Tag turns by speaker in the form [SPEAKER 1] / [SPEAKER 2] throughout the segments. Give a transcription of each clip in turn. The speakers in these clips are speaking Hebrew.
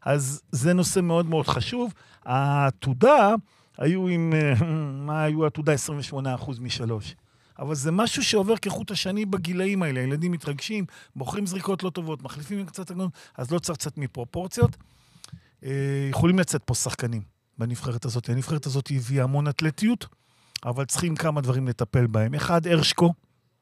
[SPEAKER 1] אז זה נושא מאוד מאוד חשוב. העתודה, היו עם, מה היו העתודה? 28% משלוש. אבל זה משהו שעובר כחוט השני בגילאים האלה. הילדים מתרגשים, בוחרים זריקות לא טובות, מחליפים קצת הגנות, אז לא צריך קצת מפרופורציות. יכולים לצאת פה שחקנים בנבחרת הזאת. הנבחרת הזאת הביאה המון אתלטיות, אבל צריכים כמה דברים לטפל בהם. אחד, הרשקו.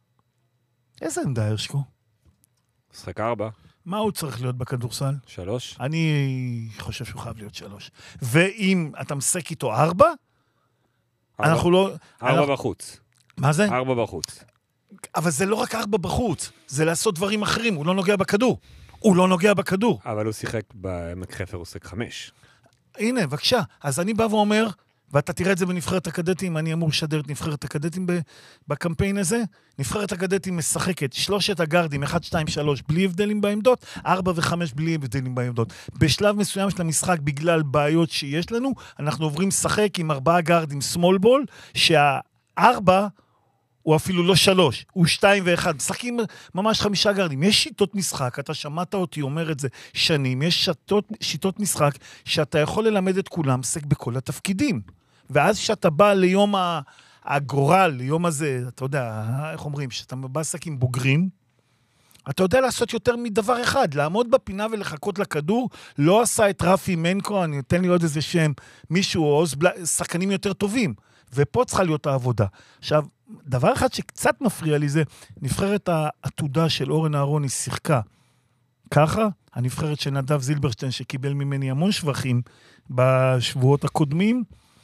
[SPEAKER 1] איזה עמדה הרשקו?
[SPEAKER 2] שחק 4.
[SPEAKER 1] מה הוא צריך להיות בכדורסל?
[SPEAKER 2] 3.
[SPEAKER 1] אני חושב שהוא חייב להיות 3. ואם אתה מסק איתו 4, אנחנו לא...
[SPEAKER 2] 4 בחוץ.
[SPEAKER 1] מה זה?
[SPEAKER 2] 4 בחוץ.
[SPEAKER 1] אבל זה לא רק 4 בחוץ, זה לעשות דברים אחרים, הוא לא נוגע בכדור. הוא לא נוגע בכדור.
[SPEAKER 2] אבל הוא שיחק בעמק חפר, הוא שיחק 5.
[SPEAKER 1] הנה, בבקשה. אז אני בא ואומר, ואתה תראה את זה בנבחרת הקדטים, אני אמור לשדר את נבחרת הקדטים בקמפיין הזה. נבחרת הקדטים משחקת 3 הגרדים, 1, 2, 3, בלי הבדלים בעמדות, 4 ו-5 בלי הבדלים בעמדות. בשלב מסוים של המשחק, בגלל בעיות שיש לנו, אנחנו עוברים לשחק עם 4 גרדים small ball, שה4 הוא אפילו לא 3, הוא 2 ו-1. משחקים ממש 5 גרדים. יש שיטות משחק, אתה שמעת אותי אומר את זה שנים, יש שיטות משחק שאתה יכול ללמד את כולם, משחק בכל התפקידים. ואז שאתה בא ליום הגורל, ליום הזה, אתה יודע, איך אומרים, שאתה בא לשחק עם בוגרים, אתה יודע לעשות יותר מדבר אחד, לעמוד בפינה ולחכות לכדור, לא עשה את רפי מנקו, אני אתן לי עוד איזה שם, מישהו או שחקנים יותר טובים, ופה צריכה להיות העבודה. עכשיו, דבר אחד שקצת מפריע לי זה, נבחרת העתודה של אורן אהרוני שיחקה ככה, הנבחרת של נדב זילברשטיין שקיבל ממני המון שבחים בשבועות הקודמים,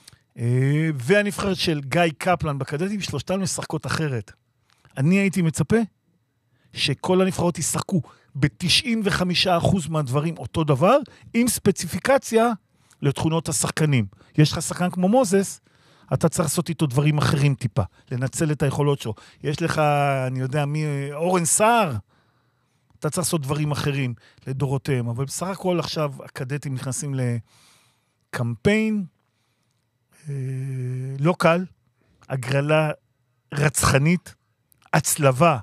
[SPEAKER 1] והנבחרת של גיא קפלן בקדטים, שלושתן משחקות אחרת. אני הייתי מצפה שכל הנבחרות ישחקו ב-95% מהדברים אותו דבר, עם ספציפיקציה לתכונות השחקנים. יש לך שחקן כמו מוזס, אתה צריך לעשות איתו דברים אחרים טיפה, לנצל את היכולות שלו. יש לך, אני יודע מי, אורן סער, אתה צריך לעשות דברים אחרים לדורותיהם, אבל בסך הכל עכשיו הקדטים נכנסים לקמפיין, לא קל, הגרלה רצחנית, הצלבה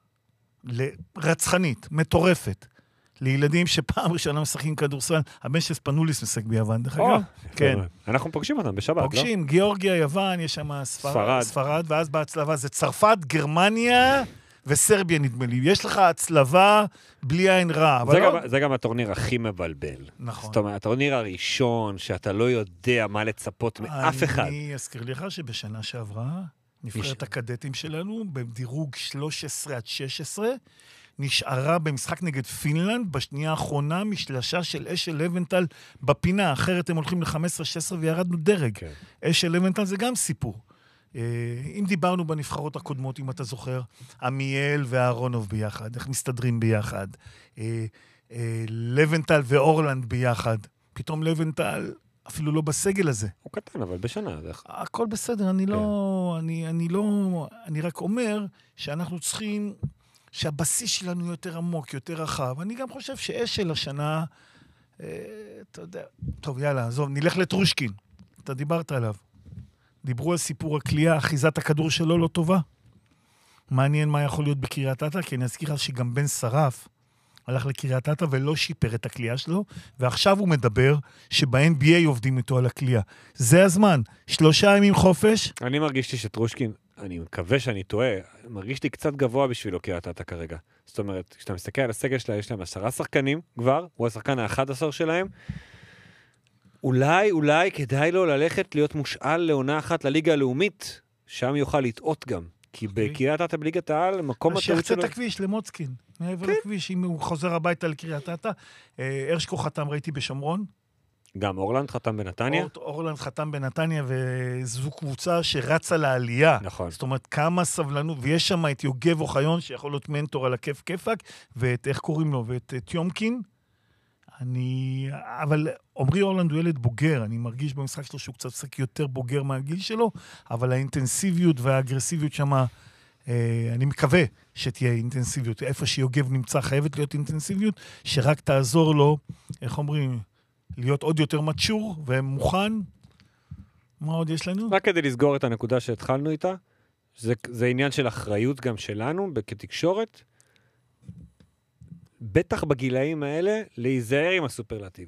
[SPEAKER 1] רצחנית, מטורפת, לילדים שפעם ראשונה משחקים כדורסל, הבן של ספנוליס משחק ביוון, דרך אגב. כן.
[SPEAKER 2] אנחנו פוגשים אותם בשבת, לא?
[SPEAKER 1] פוגשים, גיאורגיה, יוון, יש שם ספרד, ואז בהצלבה זה צרפת, גרמניה וסרביה נדמה לי. יש לך הצלבה בלי עין רע.
[SPEAKER 2] זה גם הטורניר הכי מבלבל.
[SPEAKER 1] נכון.
[SPEAKER 2] זאת אומרת, הטורניר הראשון, שאתה לא יודע מה לצפות מאף אחד.
[SPEAKER 1] אני אזכיר לך שבשנה שעברה, נבחרת הקדטים שלנו, בדירוג 13 עד 16, נשארה במשחק נגד פינלנד, בשנייה האחרונה משלשה של אשל לבנטל בפינה, אחרת הם הולכים ל-15-16 וירדנו דרג. כן. אשל לבנטל זה גם סיפור. אם דיברנו בנבחרות הקודמות, אם אתה זוכר, עמיאל ואהרונוב ביחד, איך מסתדרים ביחד, לבנטל ואורלנד ביחד, פתאום לבנטל אפילו לא בסגל הזה.
[SPEAKER 2] הוא קטן, אבל בשנה.
[SPEAKER 1] הכל בסדר, אני רק אומר שאנחנו צריכים שהבסיס שלנו יותר עמוק, יותר רחב. אני גם חושב שאשל השנה, אתה יודע, טוב, יאללה, עזוב, נלך לטרושקין. אתה דיברת עליו. דיברו על סיפור הקליעה, אחיזת הכדור שלו לא טובה. מעניין מה יכול להיות בקריית אתא, כי אני אזכיר לך שגם בן שרף הלך לקריית אתא ולא שיפר את הקליעה שלו, ועכשיו הוא מדבר שב-NBA עובדים איתו על הקליעה. זה הזמן. 3 ימים חופש.
[SPEAKER 2] אני מרגיש לי שטרושקין, אני מקווה שאני טועה, מרגיש לי קצת גבוה בשבילו קריית אתא כרגע. זאת אומרת, כשאתה מסתכל על הסגל שלה, יש להם 10 שחקנים כבר, הוא השחקן ה-11 שלהם. אולי כדאי לו ללכת להיות מושאל לעונה אחת לליגה הלאומית, שם יוכל לטעות גם. כי בקריית אתא בליגת העל, מקום הטעות שלו...
[SPEAKER 1] שיחצה את הכביש למוצקין, מעבר לכביש, אם הוא חוזר הביתה לקריית אתא. הרשקו חתם, ראיתי בשומרון.
[SPEAKER 2] גם אורלנד חתם בנתניה.
[SPEAKER 1] אורלנד חתם בנתניה, וזו קבוצה שרצה לעלייה.
[SPEAKER 2] נכון.
[SPEAKER 1] זאת אומרת, כמה סבלנות, ויש שם את יוגב אוחיון, שיכול להיות מנטור על הכיף כיפק, ואת, איך קוראים לו, ואת תיומקין. אבל עומרי אורלנד הוא ילד בוגר, אני מרגיש במשחק שלו שהוא קצת שחק יותר בוגר מהגיל שלו, אבל האינטנסיביות והאגרסיביות שם, אני מקווה שתהיה אינטנסיביות. איפה שיוגב נמצא חייבת להיות אינטנסיביות, שרק תעזור לו, איך אומרים, להיות עוד יותר מצ'ור ומוכן. מה עוד יש לנו?
[SPEAKER 2] רק כדי לסגור את הנקודה שהתחלנו איתה, זה עניין של אחריות גם שלנו כתקשורת, בטח בגילאים האלה, להיזהר עם הסופרלטיב.